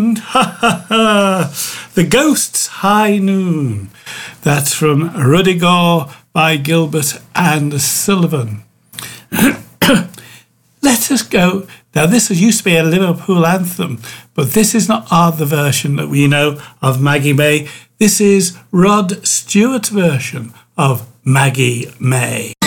Ha ha ha! The Ghost's High Noon. That's from Ruddigore by Gilbert and Sullivan. Let us go. Now, this used to be a Liverpool anthem, but this is not the version that we know of Maggie May. This is Rod Stewart's version of Maggie May.